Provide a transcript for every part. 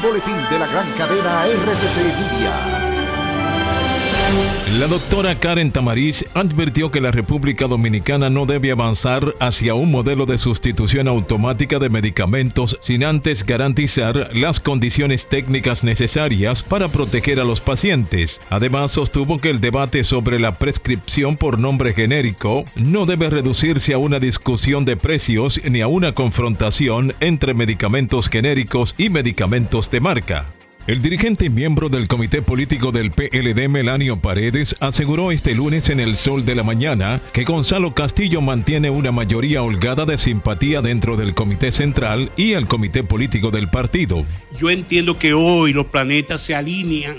boletín de la gran cadena RCC Media. La doctora Karen Tamariz advirtió que la República Dominicana no debe avanzar hacia un modelo de sustitución automática de medicamentos sin antes garantizar las condiciones técnicas necesarias para proteger a los pacientes. Además, sostuvo que el debate sobre la prescripción por nombre genérico no debe reducirse a una discusión de precios ni a una confrontación entre medicamentos genéricos y medicamentos de marca. El dirigente y miembro del Comité Político del PLD, Melanio Paredes, aseguró este lunes en El Sol de la Mañana que Gonzalo Castillo mantiene una mayoría holgada de simpatía dentro del Comité Central y el Comité Político del partido. Yo entiendo que hoy los planetas se alinean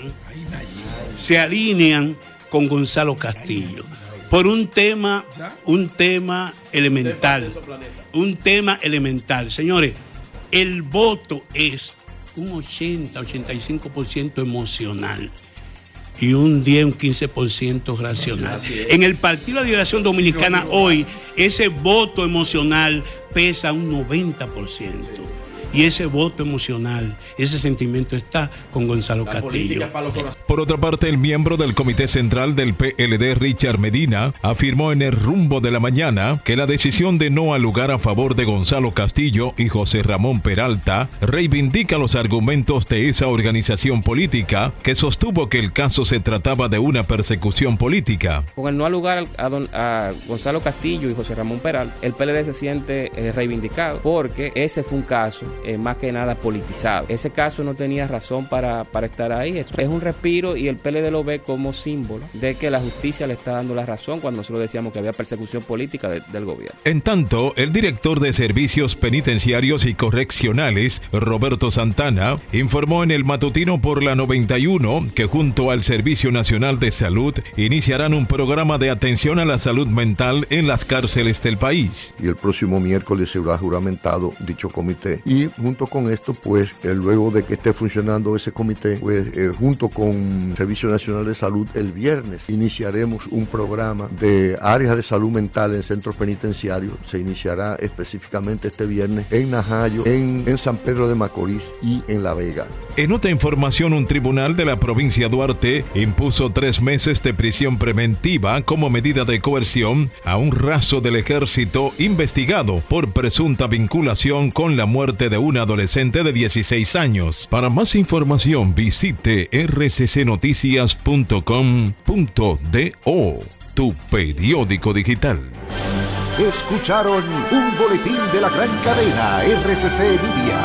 con Gonzalo Castillo por un tema elemental. Señores, el voto es un 80-85% emocional y un 10-15% racional. En el Partido de la Liberación Dominicana hoy, ese voto emocional pesa un 90%. Y ese voto emocional, ese sentimiento está con Gonzalo Castillo. Por otra parte, el miembro del Comité Central del PLD, Richard Medina, afirmó en El Rumbo de la Mañana que la decisión de no alugar a favor de Gonzalo Castillo y José Ramón Peralta reivindica los argumentos de esa organización política que sostuvo que el caso se trataba de una persecución política. Con el no alugar a Gonzalo Castillo y José Ramón Peralta, el PLD se siente reivindicado porque ese fue un caso más que nada politizado. Ese caso no tenía razón para estar ahí. Es un respiro y el PLD lo ve como símbolo de que la justicia le está dando la razón cuando nosotros decíamos que había persecución política del gobierno. En tanto, el director de Servicios Penitenciarios y Correccionales, Roberto Santana, informó en el matutino por la 91 que junto al Servicio Nacional de Salud iniciarán un programa de atención a la salud mental en las cárceles del país. Y el próximo miércoles se habrá juramentado dicho comité. Y junto con esto, pues, luego de que esté funcionando ese comité, pues, junto con el Servicio Nacional de Salud, el viernes iniciaremos un programa de áreas de salud mental en centros penitenciarios. Se iniciará específicamente este viernes en Najayo, en San Pedro de Macorís y en La Vega. En otra información, un tribunal de la provincia de Duarte impuso 3 meses de prisión preventiva como medida de coerción a un raso del ejército investigado por presunta vinculación con la muerte de un adolescente de 16 años. Para más información, visite rccnoticias.com.do, tu periódico digital. Escucharon un boletín de la gran cadena RCC Media.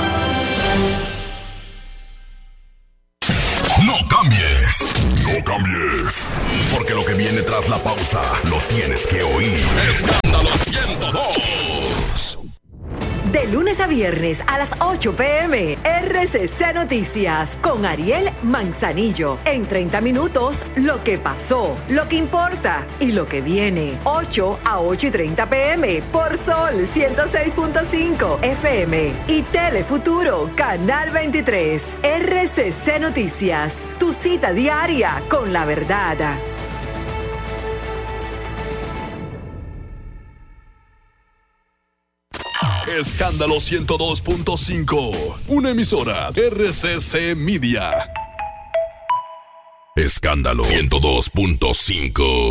No cambies, porque lo que viene tras la pausa lo tienes que oír. Escándalo 102. De lunes a viernes a las 8 p.m. RCC Noticias con Ariel Manzanillo. En 30 minutos, lo que pasó, lo que importa y lo que viene. 8 a 8:30 p.m. por Sol 106.5 FM y Telefuturo Canal 23. RCC Noticias, tu cita diaria con la verdad. Escándalo 102.5, una emisora RCC Media. Escándalo 102.5.